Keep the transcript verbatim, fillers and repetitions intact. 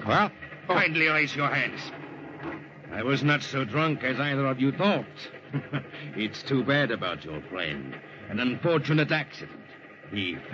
Well? Kindly raise your hands. I was not so drunk as either of you thought. It's too bad about your friend. An unfortunate accident. He